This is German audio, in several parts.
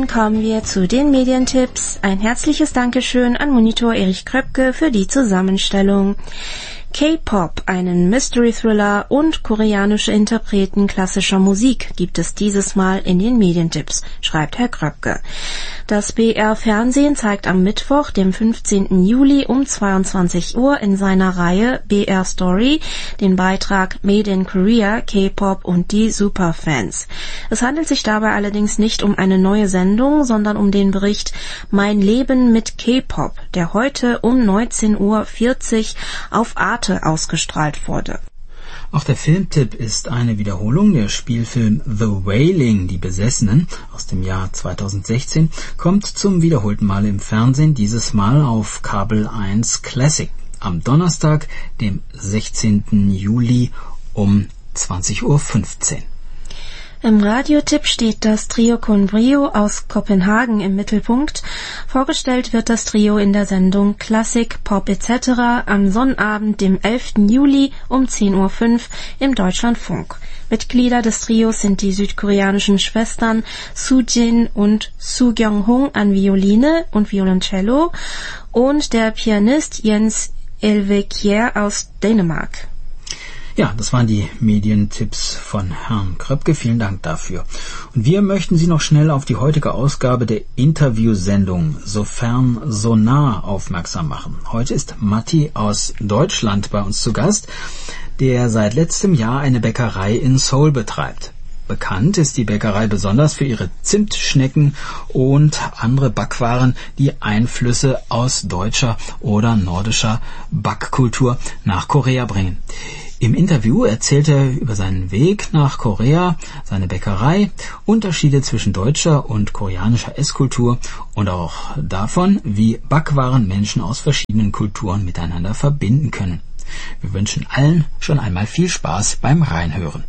Kommen wir zu den Medientipps. Ein herzliches Dankeschön an Monitor Erich Kröpke für die Zusammenstellung. K-Pop, einen Mystery-Thriller und koreanische Interpreten klassischer Musik gibt es dieses Mal in den Medientipps, schreibt Herr Kröpke. Das BR-Fernsehen zeigt am Mittwoch, dem 15. Juli um 22 Uhr in seiner Reihe BR Story den Beitrag Made in Korea, K-Pop und die Superfans. Es handelt sich dabei allerdings nicht um eine neue Sendung, sondern um den Bericht Mein Leben mit K-Pop, der heute um 19:40 Uhr auf Arte ausgestrahlt wurde. Auch der Filmtipp ist eine Wiederholung. Der Spielfilm The Wailing, die Besessenen, aus dem Jahr 2016, kommt zum wiederholten Mal im Fernsehen, dieses Mal auf Kabel 1 Classic. Am Donnerstag, dem 16. Juli um 20:15 Uhr. Im Radiotipp steht das Trio con Brio aus Kopenhagen im Mittelpunkt. Vorgestellt wird das Trio in der Sendung Klassik, Pop etc. am Sonnabend, dem 11. Juli um 10:05 Uhr im Deutschlandfunk. Mitglieder des Trios sind die südkoreanischen Schwestern Soo-jin und Soo Kyung-hong an Violine und Violoncello und der Pianist Jens Elvekier aus Dänemark. Ja, das waren die Medientipps von Herrn Kröpke. Vielen Dank dafür. Und wir möchten Sie noch schnell auf die heutige Ausgabe der Interviewsendung Sofern so nah aufmerksam machen. Heute ist Matti aus Deutschland bei uns zu Gast, der seit letztem Jahr eine Bäckerei in Seoul betreibt. Bekannt ist die Bäckerei besonders für ihre Zimtschnecken und andere Backwaren, die Einflüsse aus deutscher oder nordischer Backkultur nach Korea bringen. Im Interview erzählt er über seinen Weg nach Korea, seine Bäckerei, Unterschiede zwischen deutscher und koreanischer Esskultur und auch davon, wie Backwaren Menschen aus verschiedenen Kulturen miteinander verbinden können. Wir wünschen allen schon einmal viel Spaß beim Reinhören.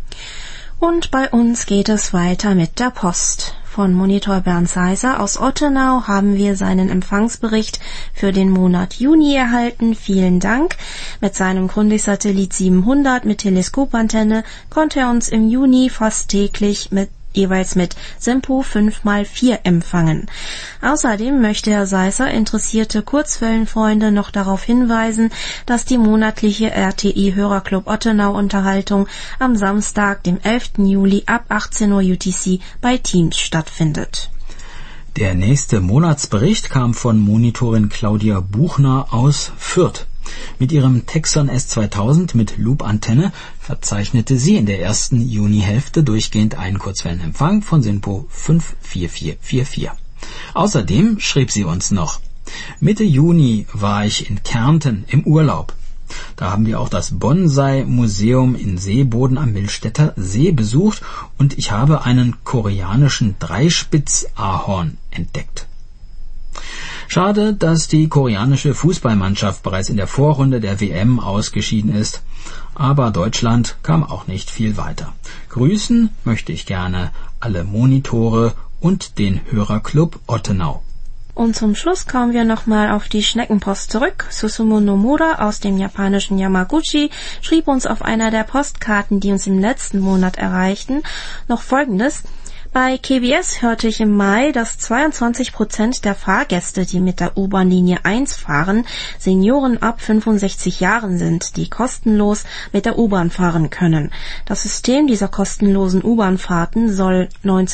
Und bei uns geht es weiter mit der Post. Von Monitor Bernd Seiser aus Ottenau haben wir seinen Empfangsbericht für den Monat Juni erhalten. Vielen Dank. Mit seinem Grundig-Satellit 700 mit Teleskopantenne konnte er uns im Juni fast täglich jeweils mit Simpo 5x4 empfangen. Außerdem möchte Herr Seiser interessierte Kurzwellenfreunde noch darauf hinweisen, dass die monatliche RTI Hörerclub Ottenau Unterhaltung am Samstag, dem 11. Juli ab 18 Uhr UTC bei Teams stattfindet. Der nächste Monatsbericht kam von Monitorin Claudia Buchner aus Fürth. Mit ihrem Texon S2000 mit Loop-Antenne verzeichnete sie in der ersten Junihälfte durchgehend einen Kurzwellenempfang von SINPO 54444. Außerdem schrieb sie uns noch: Mitte Juni war ich in Kärnten im Urlaub. Da haben wir auch das Bonsai-Museum in Seeboden am Millstätter See besucht und ich habe einen koreanischen Dreispitz-Ahorn entdeckt. Schade, dass die koreanische Fußballmannschaft bereits in der Vorrunde der WM ausgeschieden ist. Aber Deutschland kam auch nicht viel weiter. Grüßen möchte ich gerne alle Monitore und den Hörerclub Ottenau. Und zum Schluss kommen wir nochmal auf die Schneckenpost zurück. Susumu Nomura aus dem japanischen Yamaguchi schrieb uns auf einer der Postkarten, die uns im letzten Monat erreichten, noch Folgendes: Bei KBS hörte ich im Mai, dass 22% der Fahrgäste, die mit der U-Bahn-Linie 1 fahren, Senioren ab 65 Jahren sind, die kostenlos mit der U-Bahn fahren können. Das System dieser kostenlosen U-Bahn-Fahrten soll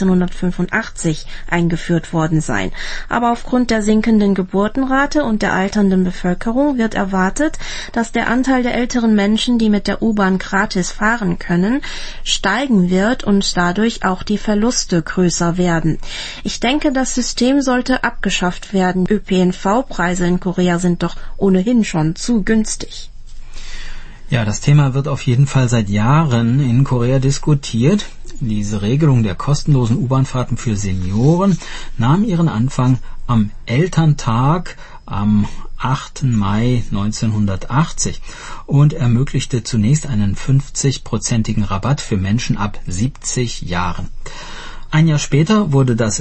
1985 eingeführt worden sein. Aber aufgrund der sinkenden Geburtenrate und der alternden Bevölkerung wird erwartet, dass der Anteil der älteren Menschen, die mit der U-Bahn gratis fahren können, steigen wird und dadurch auch die Verluste größer werden. Ich denke, das System sollte abgeschafft werden. ÖPNV-Preise in Korea sind doch ohnehin schon zu günstig. Ja, das Thema wird auf jeden Fall seit Jahren in Korea diskutiert. Diese Regelung der kostenlosen U-Bahn-Fahrten für Senioren nahm ihren Anfang am Elterntag am 8. Mai 1980 und ermöglichte zunächst einen 50-prozentigen Rabatt für Menschen ab 70 Jahren. Ein Jahr später wurde das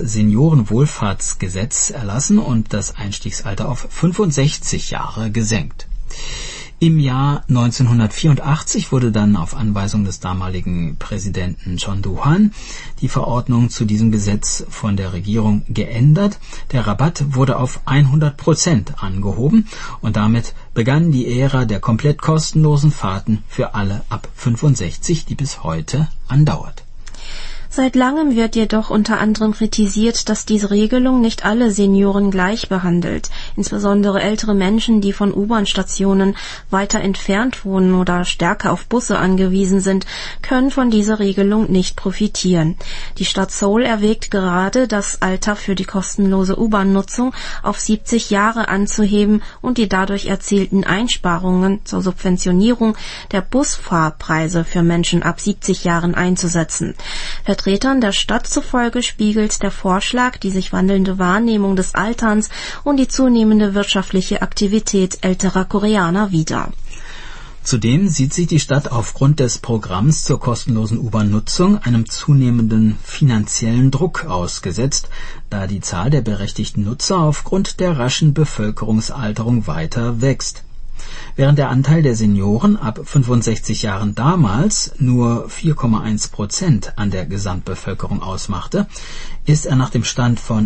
Seniorenwohlfahrtsgesetz erlassen und das Einstiegsalter auf 65 Jahre gesenkt. Im Jahr 1984 wurde dann auf Anweisung des damaligen Präsidenten Chon Doo-hwan die Verordnung zu diesem Gesetz von der Regierung geändert. Der Rabatt wurde auf 100% angehoben und damit begann die Ära der komplett kostenlosen Fahrten für alle ab 65, die bis heute andauert. Seit langem wird jedoch unter anderem kritisiert, dass diese Regelung nicht alle Senioren gleich behandelt. Insbesondere ältere Menschen, die von U-Bahn-Stationen weiter entfernt wohnen oder stärker auf Busse angewiesen sind, können von dieser Regelung nicht profitieren. Die Stadt Seoul erwägt gerade, das Alter für die kostenlose U-Bahn-Nutzung auf 70 Jahre anzuheben und die dadurch erzielten Einsparungen zur Subventionierung der Busfahrpreise für Menschen ab 70 Jahren einzusetzen. Vertretern der Stadt zufolge spiegelt der Vorschlag die sich wandelnde Wahrnehmung des Alterns und die zunehmende wirtschaftliche Aktivität älterer Koreaner wider. Zudem sieht sich die Stadt aufgrund des Programms zur kostenlosen U-Bahn-Nutzung einem zunehmenden finanziellen Druck ausgesetzt, da die Zahl der berechtigten Nutzer aufgrund der raschen Bevölkerungsalterung weiter wächst. Während der Anteil der Senioren ab 65 Jahren damals nur 4,1% an der Gesamtbevölkerung ausmachte, ist er nach dem Stand von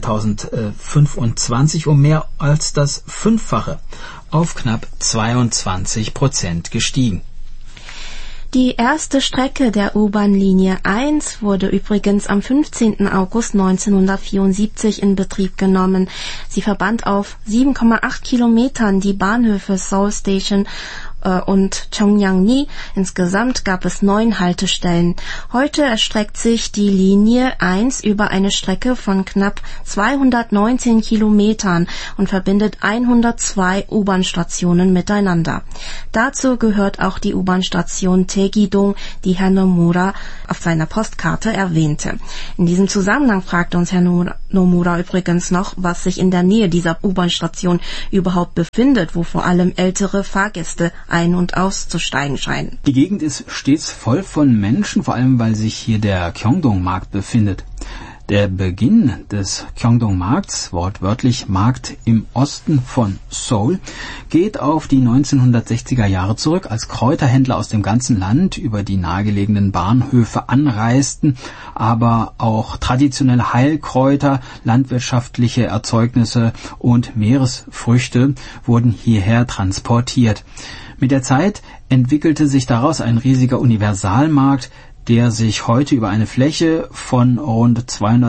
2025 um mehr als das Fünffache auf knapp 22% gestiegen. Die erste Strecke der U-Bahn-Linie 1 wurde übrigens am 15. August 1974 in Betrieb genommen. Sie verband auf 7,8 Kilometern die Bahnhöfe Seoul Station und Cheongyang-ni. Insgesamt gab es 9 Haltestellen. Heute erstreckt sich die Linie 1 über eine Strecke von knapp 219 Kilometern und verbindet 102 U-Bahn-Stationen miteinander. Dazu gehört auch die U-Bahn-Station Taegidong, die Herr Nomura auf seiner Postkarte erwähnte. In diesem Zusammenhang fragte uns Herr Nomura übrigens noch, was sich in der Nähe dieser U-Bahn-Station überhaupt befindet, wo vor allem ältere Fahrgäste ein- und auszusteigen scheinen. Die Gegend ist stets voll von Menschen, vor allem weil sich hier der Gyeongdong-Markt befindet. Der Beginn des Gyeongdong-Markts, wortwörtlich Markt im Osten von Seoul, geht auf die 1960er Jahre zurück, als Kräuterhändler aus dem ganzen Land über die nahegelegenen Bahnhöfe anreisten, aber auch traditionelle Heilkräuter, landwirtschaftliche Erzeugnisse und Meeresfrüchte wurden hierher transportiert. Mit der Zeit entwickelte sich daraus ein riesiger Universalmarkt, der sich heute über eine Fläche von rund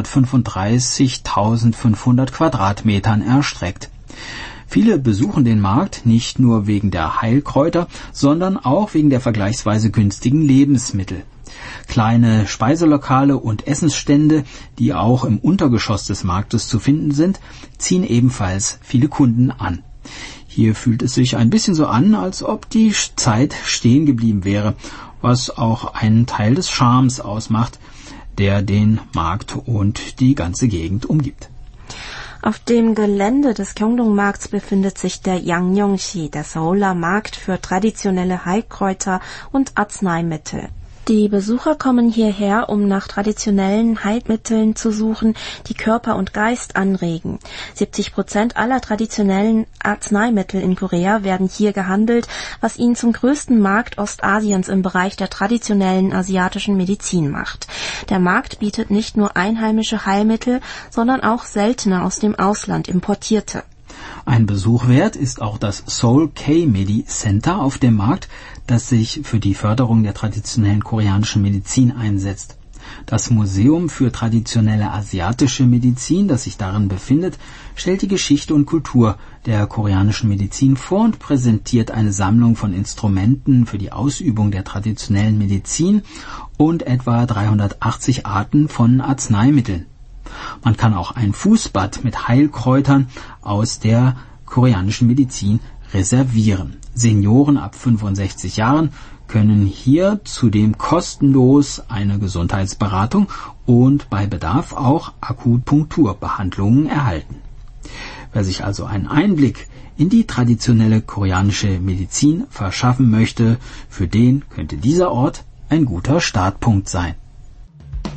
235.500 Quadratmetern erstreckt. Viele besuchen den Markt nicht nur wegen der Heilkräuter, sondern auch wegen der vergleichsweise günstigen Lebensmittel. Kleine Speiselokale und Essensstände, die auch im Untergeschoss des Marktes zu finden sind, ziehen ebenfalls viele Kunden an. Hier fühlt es sich ein bisschen so an, als ob die Zeit stehen geblieben wäre, was auch einen Teil des Charmes ausmacht, der den Markt und die ganze Gegend umgibt. Auf dem Gelände des Gyeongdong-Markts befindet sich der Yangnyeong-si, der Seouler Markt für traditionelle Heilkräuter und Arzneimittel. Die Besucher kommen hierher, um nach traditionellen Heilmitteln zu suchen, die Körper und Geist anregen. 70% aller traditionellen Arzneimittel in Korea werden hier gehandelt, was ihn zum größten Markt Ostasiens im Bereich der traditionellen asiatischen Medizin macht. Der Markt bietet nicht nur einheimische Heilmittel, sondern auch seltene aus dem Ausland importierte. Ein Besuch wert ist auch das Seoul K-Medi Center auf dem Markt, das sich für die Förderung der traditionellen koreanischen Medizin einsetzt. Das Museum für traditionelle asiatische Medizin, das sich darin befindet, stellt die Geschichte und Kultur der koreanischen Medizin vor und präsentiert eine Sammlung von Instrumenten für die Ausübung der traditionellen Medizin und etwa 380 Arten von Arzneimitteln. Man kann auch ein Fußbad mit Heilkräutern aus der koreanischen Medizin reservieren. Senioren ab 65 Jahren können hier zudem kostenlos eine Gesundheitsberatung und bei Bedarf auch Akupunkturbehandlungen erhalten. Wer sich also einen Einblick in die traditionelle koreanische Medizin verschaffen möchte, für den könnte dieser Ort ein guter Startpunkt sein.